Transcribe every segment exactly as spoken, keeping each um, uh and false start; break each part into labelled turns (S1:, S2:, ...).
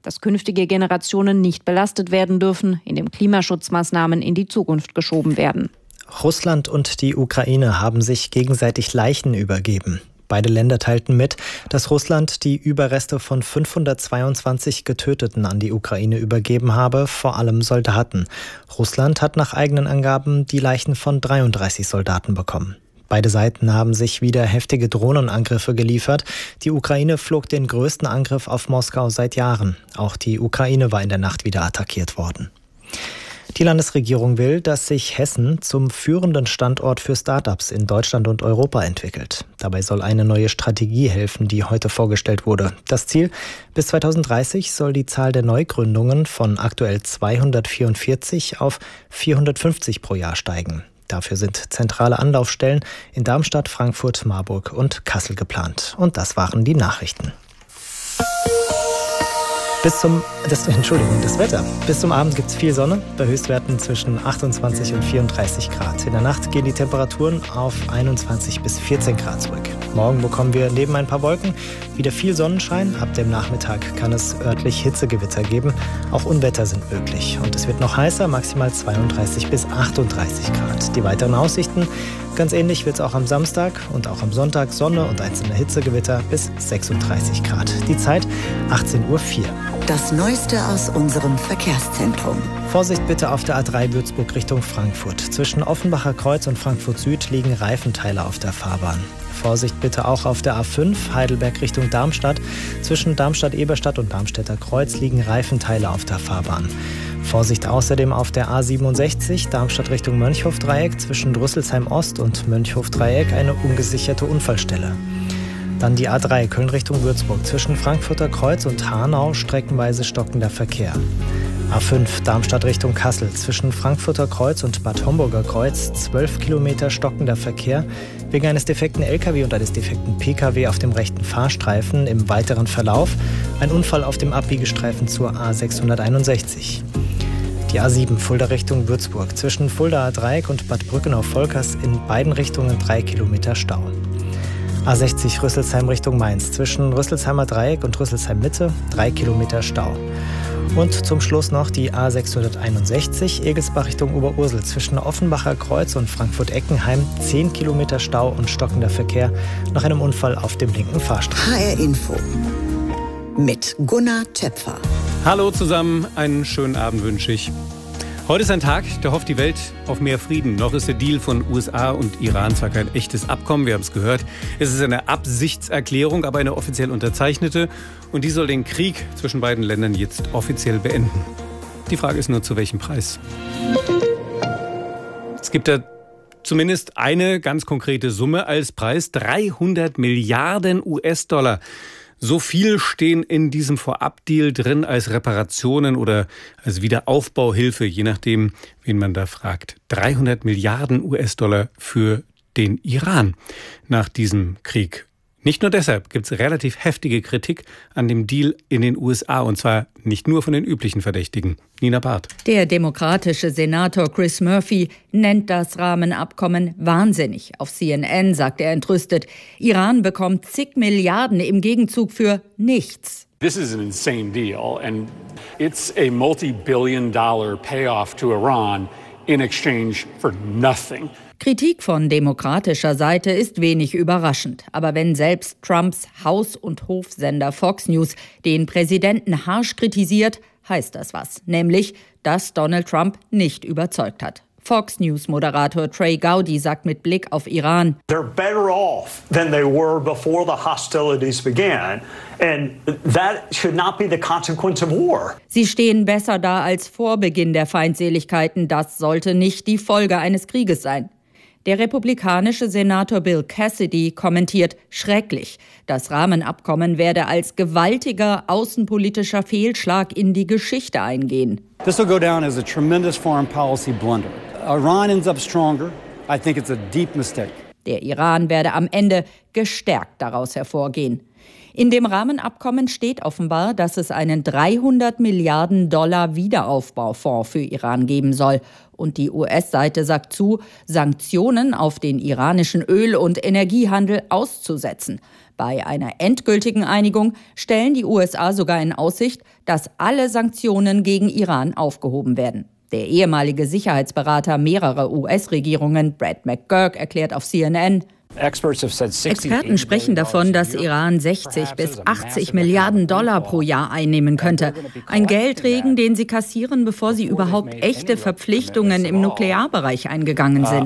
S1: dass künftige Generationen nicht belastet werden dürfen, indem Klimaschutzmaßnahmen in die Zukunft geschoben werden.
S2: Russland und die Ukraine haben sich gegenseitig Leichen übergeben. Beide Länder teilten mit, dass Russland die Überreste von fünfhundertzweiundzwanzig Getöteten an die Ukraine übergeben habe, vor allem Soldaten. Russland hat nach eigenen Angaben die Leichen von dreiunddreißig Soldaten bekommen. Beide Seiten haben sich wieder heftige Drohnenangriffe geliefert. Die Ukraine flog den größten Angriff auf Moskau seit Jahren. Auch die Ukraine war in der Nacht wieder attackiert worden. Die Landesregierung will, dass sich Hessen zum führenden Standort für Start-ups in Deutschland und Europa entwickelt. Dabei soll eine neue Strategie helfen, die heute vorgestellt wurde. Das Ziel: bis zweitausenddreißig soll die Zahl der Neugründungen von aktuell zweihundertvierundvierzig auf vierhundertfünfzig pro Jahr steigen. Dafür sind zentrale Anlaufstellen in Darmstadt, Frankfurt, Marburg und Kassel geplant. Und das waren die Nachrichten. Bis zum, das, Entschuldigung, das Wetter. Bis zum Abend gibt es viel Sonne, bei Höchstwerten zwischen achtundzwanzig und vierunddreißig Grad. In der Nacht gehen die Temperaturen auf einundzwanzig bis vierzehn Grad zurück. Morgen bekommen wir neben ein paar Wolken wieder viel Sonnenschein. Ab dem Nachmittag kann es örtlich Hitzegewitter geben. Auch Unwetter sind möglich. Und es wird noch heißer, maximal zweiunddreißig bis achtunddreißig Grad. Die weiteren Aussichten: ganz ähnlich wird es auch am Samstag und auch am Sonntag. Sonne und einzelne Hitzegewitter bis sechsunddreißig Grad. Die Zeit achtzehn Uhr vier.
S3: Das Neueste aus unserem Verkehrszentrum.
S2: Vorsicht bitte auf der A drei Würzburg Richtung Frankfurt. Zwischen Offenbacher Kreuz und Frankfurt Süd liegen Reifenteile auf der Fahrbahn. Vorsicht bitte auch auf der A fünf Heidelberg Richtung Darmstadt. Zwischen Darmstadt-Eberstadt und Darmstädter Kreuz liegen Reifenteile auf der Fahrbahn. Vorsicht außerdem auf der A siebenundsechzig Darmstadt Richtung Mönchhofdreieck. Zwischen Rüsselsheim Ost und Mönchhofdreieck eine ungesicherte Unfallstelle. Dann die A drei Köln Richtung Würzburg. Zwischen Frankfurter Kreuz und Hanau streckenweise stockender Verkehr. A fünf Darmstadt Richtung Kassel. Zwischen Frankfurter Kreuz und Bad Homburger Kreuz zwölf Kilometer stockender Verkehr. Wegen eines defekten L K W und eines defekten P K W auf dem rechten Fahrstreifen. Im weiteren Verlauf ein Unfall auf dem Abbiegestreifen zur A sechshunderteinundsechzig. Die A sieben Fulda Richtung Würzburg. Zwischen Fuldaer Dreieck und Bad Brückenau-Volkers in beiden Richtungen drei Kilometer Stau. A sechzig Rüsselsheim Richtung Mainz. Zwischen Rüsselsheimer Dreieck und Rüsselsheim Mitte drei Kilometer Stau. Und zum Schluss noch die A sechshunderteinundsechzig Egelsbach Richtung Oberursel. Zwischen Offenbacher Kreuz und Frankfurt-Eckenheim zehn Kilometer Stau und stockender Verkehr nach einem Unfall auf dem linken Fahrstreifen.
S3: H R Info mit Gunnar Töpfer.
S4: Hallo zusammen, einen schönen Abend wünsche ich. Heute ist ein Tag, da hofft die Welt auf mehr Frieden. Noch ist der Deal von U S A und Iran zwar kein echtes Abkommen, wir haben es gehört. Es ist eine Absichtserklärung, aber eine offiziell unterzeichnete. Und die soll den Krieg zwischen beiden Ländern jetzt offiziell beenden. Die Frage ist nur, zu welchem Preis? Es gibt da zumindest eine ganz konkrete Summe als Preis: dreihundert Milliarden U S-Dollar. So viel stehen in diesem Vorabdeal drin als Reparationen oder als Wiederaufbauhilfe, je nachdem, wen man da fragt. dreihundert Milliarden U S-Dollar für den Iran nach diesem Krieg. Nicht nur deshalb gibt es relativ heftige Kritik an dem Deal in den U S A, und zwar nicht nur von den üblichen Verdächtigen. Nina Barth.
S5: Der demokratische Senator Chris Murphy nennt das Rahmenabkommen wahnsinnig. Auf C N N sagt er entrüstet, Iran bekommt zig Milliarden im Gegenzug für nichts.
S6: This is an insane deal and it's a multi-billion dollar payoff to Iran in exchange for nothing.
S5: Kritik von demokratischer Seite ist wenig überraschend. Aber wenn selbst Trumps Haus- und Hofsender Fox News den Präsidenten harsch kritisiert, heißt das was. Nämlich, dass Donald Trump nicht überzeugt hat. Fox News-Moderator Trey Gowdy sagt mit Blick auf Iran:
S7: They're better off than they were before the hostilities began. And that should not be the consequence of war.
S5: Sie stehen besser da als vor Beginn der Feindseligkeiten. Das sollte nicht die Folge eines Krieges sein. Der republikanische Senator Bill Cassidy kommentiert schrecklich. Das Rahmenabkommen werde als gewaltiger außenpolitischer Fehlschlag in die Geschichte eingehen.
S8: This will go down as a tremendous foreign policy blunder. Iran ends up stronger. I think it's a deep mistake.
S5: Der Iran werde am Ende gestärkt daraus hervorgehen. In dem Rahmenabkommen steht offenbar, dass es einen dreihundert Milliarden Dollar Wiederaufbaufonds für Iran geben soll. Und die U S-Seite sagt zu, Sanktionen auf den iranischen Öl- und Energiehandel auszusetzen. Bei einer endgültigen Einigung stellen die U S A sogar in Aussicht, dass alle Sanktionen gegen Iran aufgehoben werden. Der ehemalige Sicherheitsberater mehrerer U S-Regierungen, Brad McGurk, erklärt auf C N N: Experten sprechen davon, dass Iran sechzig bis achtzig Milliarden Dollar pro Jahr einnehmen könnte. Ein Geldregen, den sie kassieren, bevor sie überhaupt echte Verpflichtungen im Nuklearbereich eingegangen sind.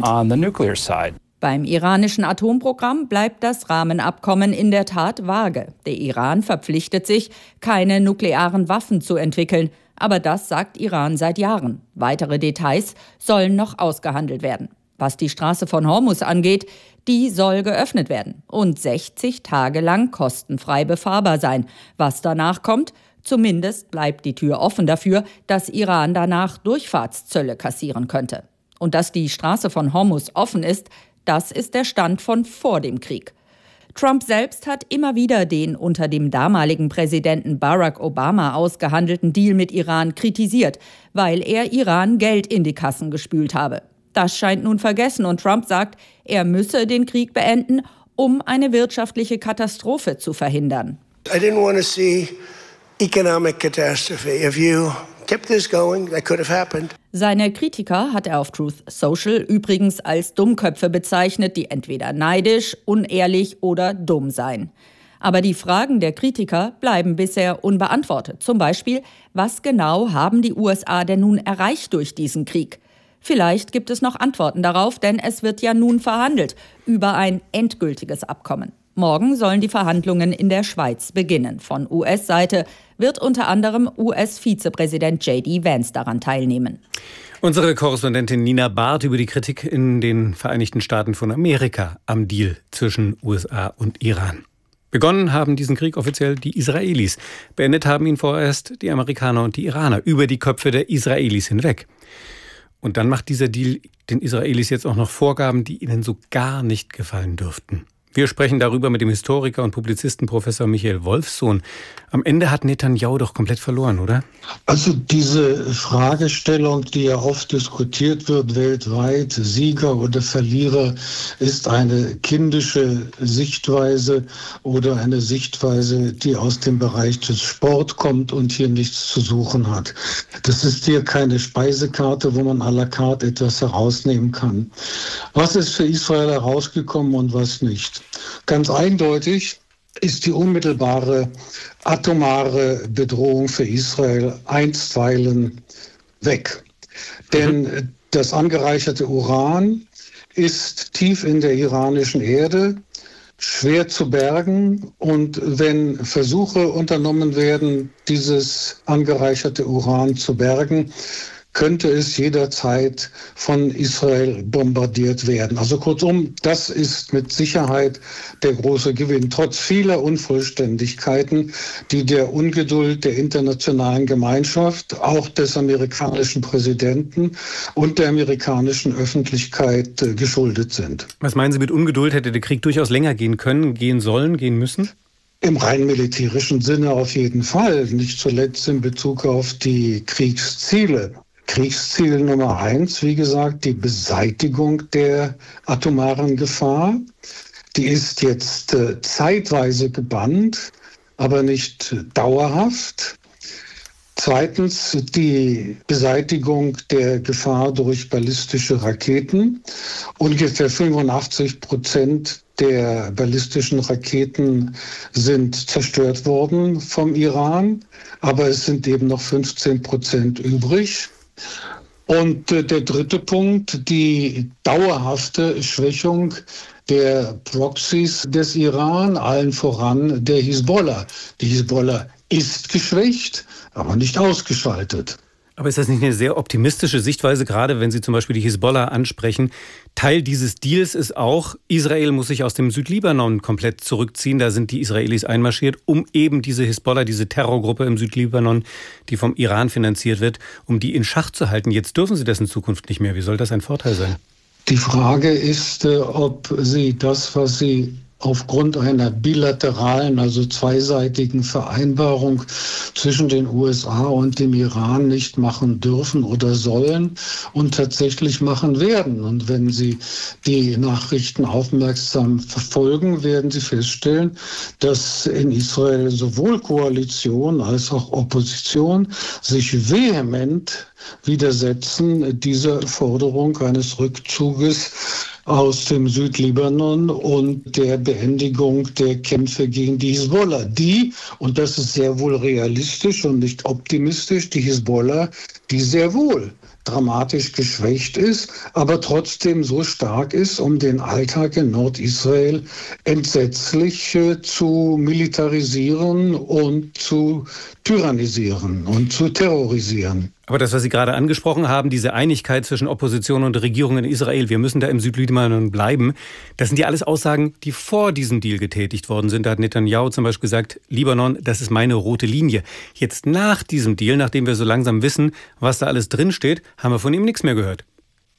S5: Beim iranischen Atomprogramm bleibt das Rahmenabkommen in der Tat vage. Der Iran verpflichtet sich, keine nuklearen Waffen zu entwickeln. Aber das sagt Iran seit Jahren. Weitere Details sollen noch ausgehandelt werden. Was die Straße von Hormuz angeht, die soll geöffnet werden und sechzig Tage lang kostenfrei befahrbar sein. Was danach kommt, zumindest bleibt die Tür offen dafür, dass Iran danach Durchfahrtszölle kassieren könnte. Und dass die Straße von Hormuz offen ist, das ist der Stand von vor dem Krieg. Trump selbst hat immer wieder den unter dem damaligen Präsidenten Barack Obama ausgehandelten Deal mit Iran kritisiert, weil er Iran Geld in die Kassen gespült habe. Das scheint nun vergessen und Trump sagt, er müsse den Krieg beenden, um eine wirtschaftliche Katastrophe zu verhindern.
S9: I didn't want to see economic catastrophe. If you kept this going, that could have happened.
S5: Seine Kritiker hat er auf Truth Social übrigens als Dummköpfe bezeichnet, die entweder neidisch, unehrlich oder dumm seien. Aber die Fragen der Kritiker bleiben bisher unbeantwortet. Zum Beispiel, was genau haben die U S A denn nun erreicht durch diesen Krieg? Vielleicht gibt es noch Antworten darauf, denn es wird ja nun verhandelt über ein endgültiges Abkommen. Morgen sollen die Verhandlungen in der Schweiz beginnen. Von U S-Seite wird unter anderem U S-Vizepräsident J D Vance daran teilnehmen.
S4: Unsere Korrespondentin Nina Barth über die Kritik in den Vereinigten Staaten von Amerika am Deal zwischen U S A und Iran. Begonnen haben diesen Krieg offiziell die Israelis. Beendet haben ihn vorerst die Amerikaner und die Iraner über die Köpfe der Israelis hinweg. Und dann macht dieser Deal den Israelis jetzt auch noch Vorgaben, die ihnen so gar nicht gefallen dürften. Wir sprechen darüber mit dem Historiker und Publizisten Professor Michael Wolfsohn. Am Ende hat Netanjahu doch komplett verloren, oder?
S10: Also diese Fragestellung, die ja oft diskutiert wird weltweit, Sieger oder Verlierer, ist eine kindische Sichtweise oder eine Sichtweise, die aus dem Bereich des Sport kommt und hier nichts zu suchen hat. Das ist hier keine Speisekarte, wo man à la carte etwas herausnehmen kann. Was ist für Israel herausgekommen und was nicht? Ganz eindeutig ist die unmittelbare atomare Bedrohung für Israel einstweilen weg. Denn mhm. das angereicherte Uran ist tief in der iranischen Erde, schwer zu bergen. Und wenn Versuche unternommen werden, dieses angereicherte Uran zu bergen, könnte es jederzeit von Israel bombardiert werden. Also kurzum, das ist mit Sicherheit der große Gewinn. Trotz vieler Unvollständigkeiten, die der Ungeduld der internationalen Gemeinschaft, auch des amerikanischen Präsidenten und der amerikanischen Öffentlichkeit äh, geschuldet sind.
S4: Was meinen Sie mit Ungeduld? Hätte der Krieg durchaus länger gehen können, gehen sollen, gehen müssen?
S10: Im rein militärischen Sinne auf jeden Fall, nicht zuletzt in Bezug auf die Kriegsziele. Kriegsziel Nummer eins, wie gesagt, die Beseitigung der atomaren Gefahr. Die ist jetzt äh, zeitweise gebannt, aber nicht dauerhaft. Zweitens die Beseitigung der Gefahr durch ballistische Raketen. Ungefähr fünfundachtzig Prozent der ballistischen Raketen sind zerstört worden vom Iran, aber es sind eben noch fünfzehn Prozent übrig. Und äh, der dritte Punkt, die dauerhafte Schwächung der Proxys des Iran, allen voran der Hisbollah. Die Hisbollah ist geschwächt, aber nicht ausgeschaltet.
S4: Aber ist das nicht eine sehr optimistische Sichtweise, gerade wenn Sie zum Beispiel die Hisbollah ansprechen? Teil dieses Deals ist auch, Israel muss sich aus dem Südlibanon komplett zurückziehen. Da sind die Israelis einmarschiert, um eben diese Hisbollah, diese Terrorgruppe im Südlibanon, die vom Iran finanziert wird, um die in Schach zu halten. Jetzt dürfen sie das in Zukunft nicht mehr. Wie soll das ein Vorteil sein?
S10: Die Frage ist, ob Sie das, was Sie aufgrund einer bilateralen, also zweiseitigen Vereinbarung zwischen den U S A und dem Iran nicht machen dürfen oder sollen und tatsächlich machen werden. Und wenn Sie die Nachrichten aufmerksam verfolgen, werden Sie feststellen, dass in Israel sowohl Koalition als auch Opposition sich vehement widersetzen dieser Forderung eines Rückzuges aus dem Südlibanon und der Beendigung der Kämpfe gegen die Hisbollah. Die, und das ist sehr wohl realistisch und nicht optimistisch, die Hisbollah, die sehr wohl dramatisch geschwächt ist, aber trotzdem so stark ist, um den Alltag in Nordisrael entsetzlich äh, zu militarisieren und zu tyrannisieren und zu terrorisieren.
S4: Aber das, was Sie gerade angesprochen haben, diese Einigkeit zwischen Opposition und Regierung in Israel, wir müssen da im Südlibanon bleiben, das sind ja alles Aussagen, die vor diesem Deal getätigt worden sind. Da hat Netanyahu zum Beispiel gesagt, Libanon, das ist meine rote Linie. Jetzt nach diesem Deal, nachdem wir so langsam wissen, was da alles drinsteht, haben wir von ihm nichts mehr gehört.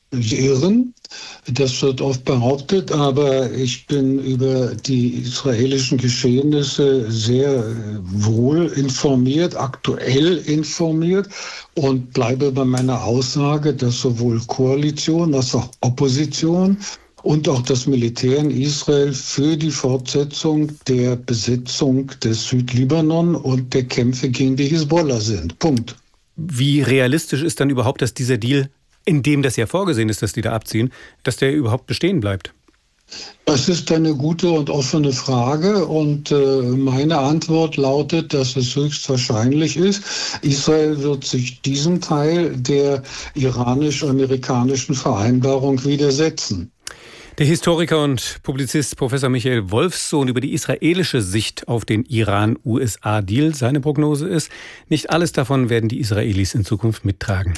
S10: Irren, das wird oft behauptet, aber ich bin über die israelischen Geschehnisse sehr wohl informiert, aktuell informiert und bleibe bei meiner Aussage, dass sowohl Koalition als auch Opposition und auch das Militär in Israel für die Fortsetzung der Besetzung des Südlibanon und der Kämpfe gegen die Hisbollah sind. Punkt.
S4: Wie realistisch ist dann überhaupt, dass dieser Deal, in dem das ja vorgesehen ist, dass die da abziehen, dass der überhaupt bestehen bleibt?
S10: Das ist eine gute und offene Frage und äh, meine Antwort lautet, dass es höchstwahrscheinlich ist, Israel wird sich diesem Teil der iranisch-amerikanischen Vereinbarung widersetzen.
S4: Der Historiker und Publizist Professor Michael Wolfsohn über die israelische Sicht auf den Iran-U S A-Deal. Seine Prognose ist, nicht alles davon werden die Israelis in Zukunft mittragen.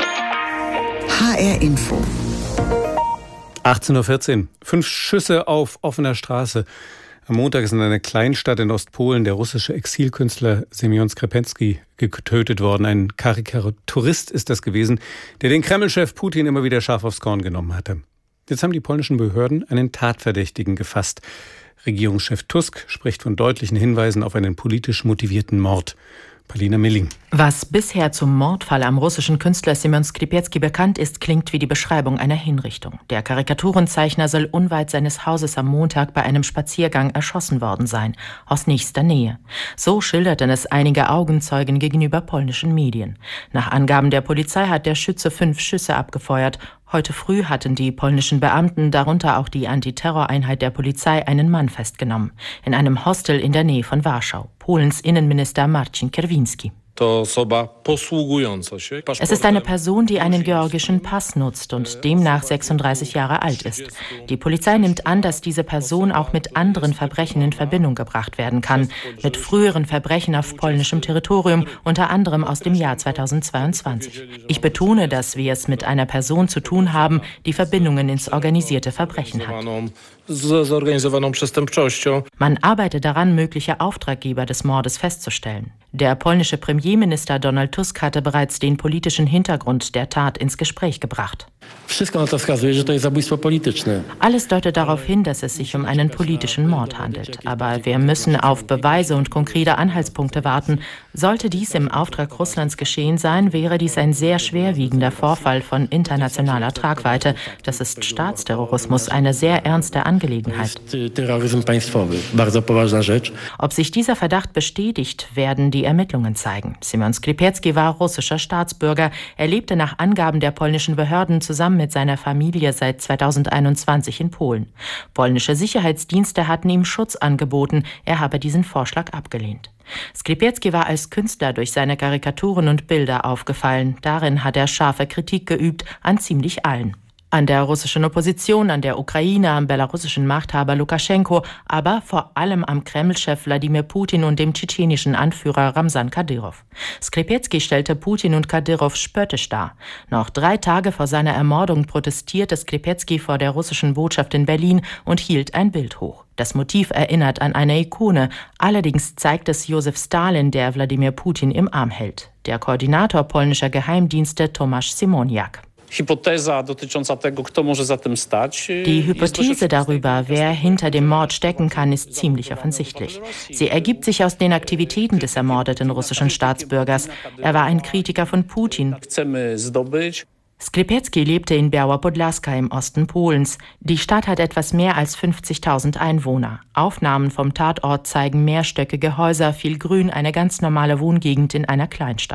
S3: H R Info.
S4: achtzehn Uhr vierzehn. Fünf Schüsse auf offener Straße. Am Montag ist in einer Kleinstadt in Ostpolen der russische Exilkünstler Semyon Skrepensky getötet worden. Ein Karikaturist ist das gewesen, der den Kreml-Chef Putin immer wieder scharf aufs Korn genommen hatte. Jetzt haben die polnischen Behörden einen Tatverdächtigen gefasst. Regierungschef Tusk spricht von deutlichen Hinweisen auf einen politisch motivierten Mord. Paulina Milling.
S11: Was bisher zum Mordfall am russischen Künstler Semyon Skripecki bekannt ist, klingt wie die Beschreibung einer Hinrichtung. Der Karikaturenzeichner soll unweit seines Hauses am Montag bei einem Spaziergang erschossen worden sein, aus nächster Nähe. So schilderten es einige Augenzeugen gegenüber polnischen Medien. Nach Angaben der Polizei hat der Schütze fünf Schüsse abgefeuert. Heute früh hatten die polnischen Beamten, darunter auch die Antiterroreinheit der Polizei, einen Mann festgenommen. In einem Hostel in der Nähe von Warschau. Polens Innenminister Marcin Kierwiński. Es ist eine Person, die einen georgischen Pass nutzt und demnach sechsunddreißig Jahre alt ist. Die Polizei nimmt an, dass diese Person auch mit anderen Verbrechen in Verbindung gebracht werden kann, mit früheren Verbrechen auf polnischem Territorium, unter anderem aus dem Jahr zweitausendzweiundzwanzig. Ich betone, dass wir es mit einer Person zu tun haben, die Verbindungen ins organisierte Verbrechen hat. Man arbeitet daran, mögliche Auftraggeber des Mordes festzustellen. Der polnische Premierminister Donald Tusk hatte bereits den politischen Hintergrund der Tat ins Gespräch gebracht. Alles deutet darauf hin, dass es sich um einen politischen Mord handelt. Aber wir müssen auf Beweise und konkrete Anhaltspunkte warten. Sollte dies im Auftrag Russlands geschehen sein, wäre dies ein sehr schwerwiegender Vorfall von internationaler Tragweite. Das ist Staatsterrorismus, eine sehr ernste Angelegenheit. Ob sich dieser Verdacht bestätigt, werden die Ermittlungen zeigen. Semyon Skripecki war russischer Staatsbürger. Er lebte nach Angaben der polnischen Behörden zusammen mit seiner Familie seit zweitausendeinundzwanzig in Polen. Polnische Sicherheitsdienste hatten ihm Schutz angeboten. Er habe diesen Vorschlag abgelehnt. Skripecki war als Künstler durch seine Karikaturen und Bilder aufgefallen. Darin hat er scharfe Kritik geübt an ziemlich allen. An der russischen Opposition, an der Ukraine, am belarussischen Machthaber Lukaschenko, aber vor allem am Kreml-Chef Wladimir Putin und dem tschetschenischen Anführer Ramsan Kadyrov. Skripecki stellte Putin und Kadyrov spöttisch dar. Noch drei Tage vor seiner Ermordung protestierte Skripecki vor der russischen Botschaft in Berlin und hielt ein Bild hoch. Das Motiv erinnert an eine Ikone, allerdings zeigt es Josef Stalin, der Wladimir Putin im Arm hält. Der Koordinator polnischer Geheimdienste Tomasz Simoniak. Die Hypothese darüber, wer hinter dem Mord stecken kann, ist ziemlich offensichtlich. Sie ergibt sich aus den Aktivitäten des ermordeten russischen Staatsbürgers. Er war ein Kritiker von Putin. Skrypecki lebte in Biała Podlaska im Osten Polens. Die Stadt hat etwas mehr als fünfzigtausend Einwohner. Aufnahmen vom Tatort zeigen mehrstöckige Häuser, viel Grün, eine ganz normale Wohngegend in einer Kleinstadt.